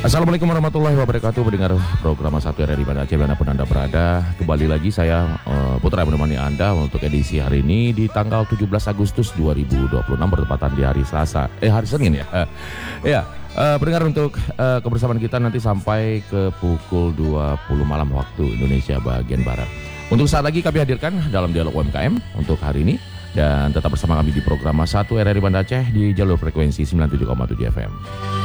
Assalamualaikum warahmatullahi wabarakatuh. Mendengar program 1 RRI Banda Aceh dimanapun Anda berada. Kembali lagi saya Putra menemani Anda untuk edisi hari ini di tanggal 17 Agustus 2026 bertepatan di hari Selasa. Hari Senin ya. Pendengar untuk kebersamaan kita nanti sampai ke pukul 20 malam waktu Indonesia bagian Barat. Untuk saat lagi kami hadirkan dalam dialog UMKM untuk hari ini. Dan tetap bersama kami di program 1 RRI Banda Aceh di jalur frekuensi 97,7 FM.